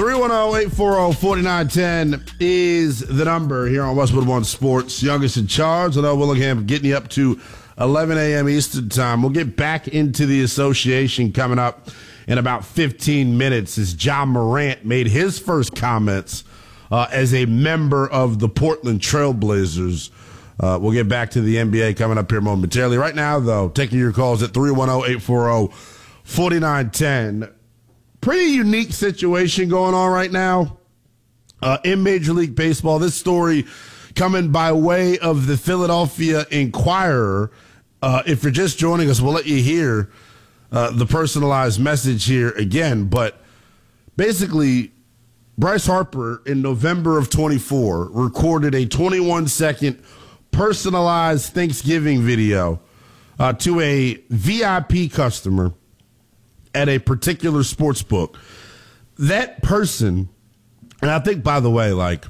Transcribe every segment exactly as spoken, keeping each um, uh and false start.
three one zero, eight four zero, four nine one zero is the number here on Westwood One Sports. Youngest in charge. I know Willingham getting you up to eleven a.m. Eastern time. We'll get back into the association coming up in about fifteen minutes as John Morant made his first comments uh, as a member of the Portland Trailblazers. Uh, we'll get back to the N B A coming up here momentarily. Right now, though, taking your calls at three one zero, eight four zero, four nine one zero. Pretty unique situation going on right now uh, in Major League Baseball. This story coming by way of the Philadelphia Inquirer. Uh, if you're just joining us, we'll let you hear uh, the personalized message here again. But basically, Bryce Harper in November of twenty-four recorded a twenty-one second personalized Thanksgiving video uh, to a V I P customer at a particular sports book. That person, and I think, by the way, like,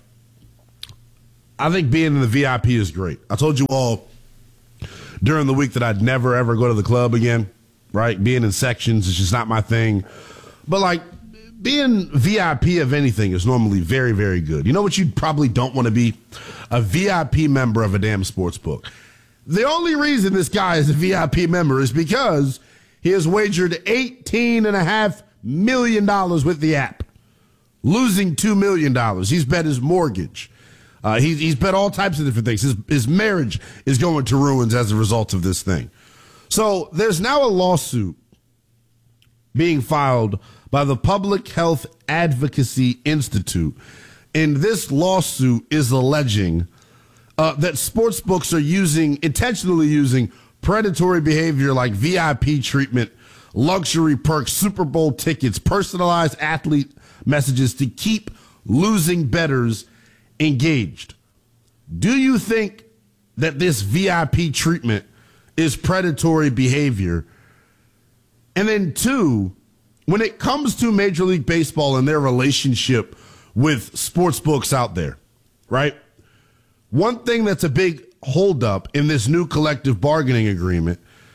I think being in the V I P is great. I told you all during the week that I'd never, ever go to the club again, right? Being in sections is just not my thing. But, like, being V I P of anything is normally very, very good. You know what you probably don't want to be? A V I P member of a damn sports book. The only reason this guy is a V I P member is because he has wagered eighteen point five million dollars with the app, losing two million dollars. He's bet his mortgage. Uh, he's, he's bet all types of different things. His, his marriage is going to ruins as a result of this thing. So there's now a lawsuit being filed by the Public Health Advocacy Institute. And this lawsuit is alleging uh, that sports books are using, intentionally using predatory behavior like V I P treatment, luxury perks, Super Bowl tickets, personalized athlete messages to keep losing bettors engaged. Do you think that this V I P treatment is predatory behavior? And then two, when it comes to Major League Baseball and their relationship with sports books out there, right? One thing that's a big holdup in this new collective bargaining agreement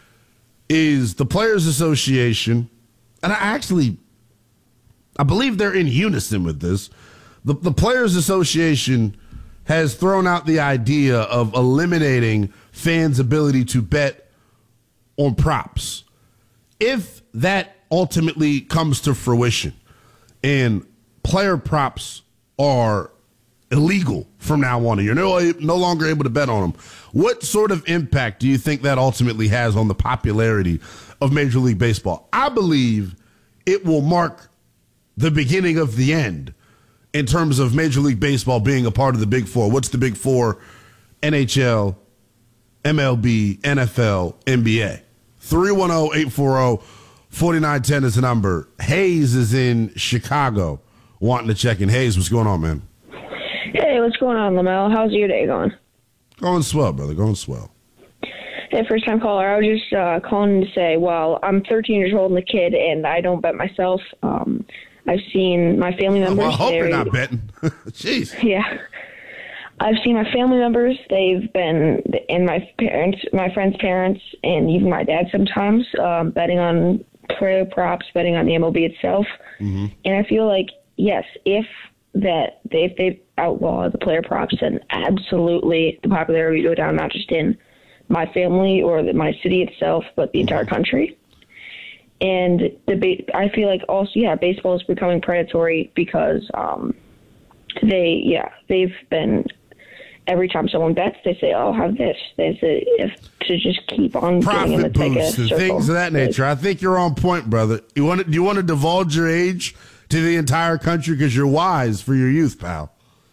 is the Players Association, and I actually, I believe they're in unison with this. The, the Players Association has thrown out the idea of eliminating fans' ability to bet on props. If that ultimately comes to fruition and player props are illegal from now on, you're no, no longer able to bet on them, what sort of impact do you think that ultimately has on the popularity of Major League Baseball? I believe it will mark the beginning of the end in terms of Major League Baseball being a part of the Big Four. What's the Big Four? N H L, M L B, N F L, N B A. three one zero, eight four zero, four nine one zero is the number. Hayes is in Chicago wanting to check in. Hayes, what's going on, man? Hey, what's going on, Lamel? How's your day going? Going swell, brother. Going swell. Hey, first-time caller. I was just uh, calling to say, well, I'm thirteen years old and a kid, and I don't bet myself. Um, I've seen my family members. Well, I hope you're not betting. Jeez. Yeah. I've seen my family members. They've been, and my parents, my friends' parents, and even my dad sometimes, um, betting on player props, betting on the M L B itself. Mm-hmm. And I feel like, yes, if that they, if they outlaw the player props, then absolutely the popularity would go down, not just in my family or the, my city itself, but the entire country. And the ba- I feel like also, yeah, baseball is becoming predatory because um, they, yeah, they've been, every time someone bets, they say, "Oh, have this." They say if to just keep on profit getting in the boosts and things of that nature. I think you're on point, brother. You want to, do you want to divulge your age to the entire country because you're wise for your youth, pal?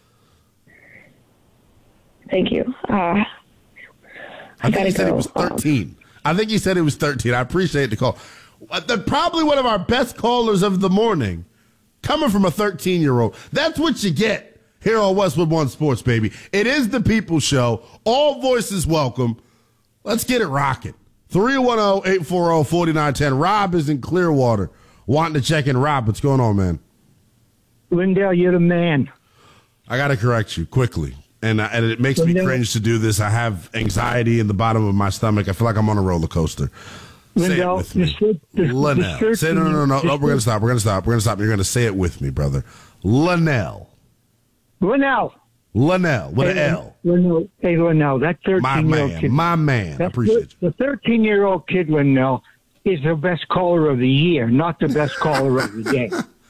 Thank you. Uh, I, I think he said go. it was thirteen. Um, I think he said it was thirteen. I appreciate the call. The, probably one of our best callers of the morning, coming from a thirteen-year-old. That's what you get here on Westwood One Sports, baby. It is the People Show. All voices welcome. Let's get it rocking. three one zero, eight four zero, four nine one zero. Rob is in Clearwater wanting to check in. Rob, what's going on, man? Lindell, you're the man. I got to correct you quickly. And, uh, and it makes Lindell. me cringe to do this. I have anxiety in the bottom of my stomach. I feel like I'm on a roller coaster. Lindell, Say it with the, me. the, the, Linnell. the Say no, no, no, no. no we're going to stop. We're going to stop. We're going to stop. You're going to say it with me, brother. Linnell. Linnell. Linnell with an Hey, L. Linnell. Hey, Linnell, that My thirteen-year-old man. kid. My man. I that appreciate you. The thirteen-year-old kid, Linnell, is the best caller of the year, not the best caller of the day.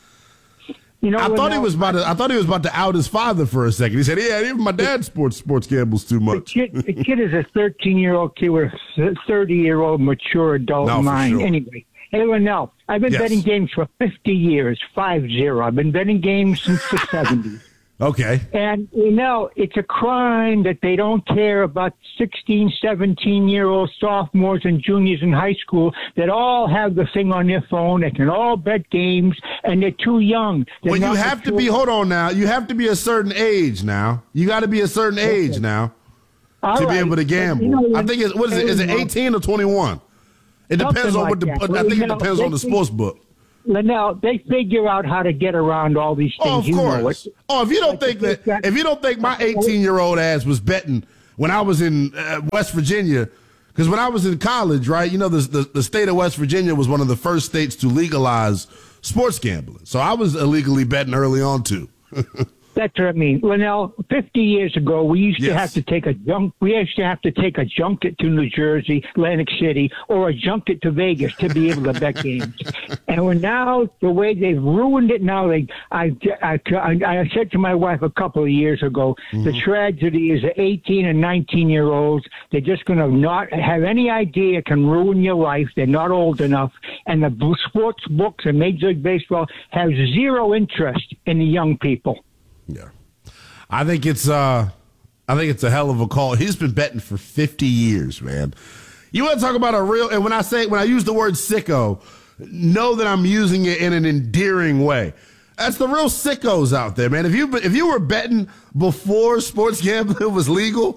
You know, I thought he Linnell, was about to. I thought he was about to out his father for a second. He said, "Yeah, even my dad sports sports gambles too The much." kid, the kid is a thirteen-year-old kid with a thirty-year-old mature adult No, for mind. sure. Anyway, hey, Linnell, I've been Yes. betting games for fifty years, five zero. I've been betting games since the seventies. Okay. And, you know, it's a crime that they don't care about sixteen, seventeen-year-old sophomores and juniors in high school that all have the thing on their phone. They can all bet games, and they're too young. They're Well, you not have to mature. be. Hold on now. You have to be a certain age now. You got to be a certain age now All to be right. able to But, gamble. you know, I think it's what is it? Is it Linnell, eighteen or twenty-one? It depends Something on what the. like that. I think it Linnell, depends they on the think- sports book. Linnell, they figure out how to get around all these things. Oh, of you know course. it. Oh, if you don't Like think the that, big if you don't think my eighteen-year-old ass was betting when I was in uh, West Virginia, because when I was in college, right, you know, the, the the state of West Virginia was one of the first states to legalize sports gambling. So I was illegally betting early on too. That's what I mean. Linnell, fifty years ago, we used Yes. to have to take a junk. We used to have to take a junket to New Jersey, Atlantic City, or a junket to Vegas to be able to bet games. And we're now the way they've ruined it. Now, they, I, I, I, I said to my wife a couple of years ago, Mm-hmm. the tragedy is that eighteen and nineteen year olds, they're just going to not have any idea it can ruin your life. They're not old enough, and the b- sports books and Major League Baseball have zero interest in the young people. Yeah, I think it's uh, I think it's a hell of a call. He's been betting for fifty years, man. You want to talk about a real? And when I say when I use the word sicko, know that I'm using it in an endearing way. That's the real sickos out there, man. If you if you were betting before sports gambling was legal,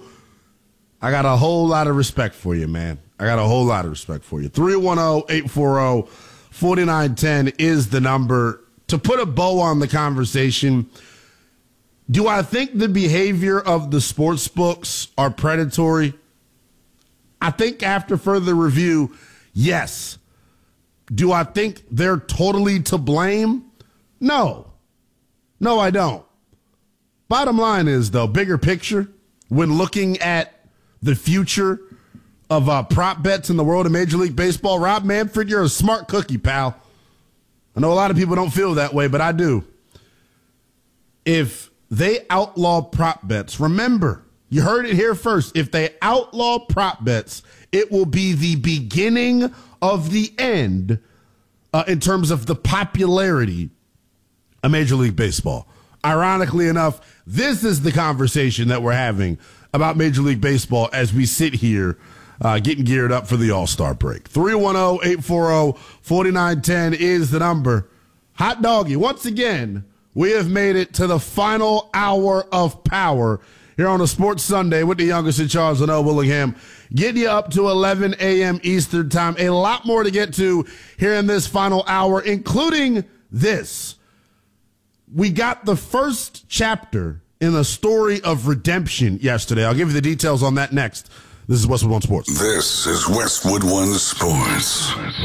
I got a whole lot of respect for you, man. I got a whole lot of respect for you. three one zero, eight four zero, four nine one zero is the number. To put a bow on the conversation, do I think the behavior of the sports books are predatory? I think after further review, yes. Do I think they're totally to blame? No. No, I don't. Bottom line is, though, bigger picture, when looking at the future of uh, prop bets in the world of Major League Baseball, Rob Manfred, you're a smart cookie, pal. I know a lot of people don't feel that way, but I do. If they outlaw prop bets, remember, you heard it here first. If they outlaw prop bets, it will be the beginning of the end uh, in terms of the popularity of Major League Baseball. Ironically enough, this is the conversation that we're having about Major League Baseball as we sit here uh, getting geared up for the All-Star break. three one zero, eight four zero, four nine one zero is the number. Hot Doggy, once again, we have made it to the final hour of power here on a Sports Sunday with the youngest in Charles and L. Willingham, getting you up to eleven a.m. Eastern Time. A lot more to get to here in this final hour, including this. We got the first chapter in a story of redemption yesterday. I'll give you the details on that next. This is Westwood One Sports. This is Westwood One Sports.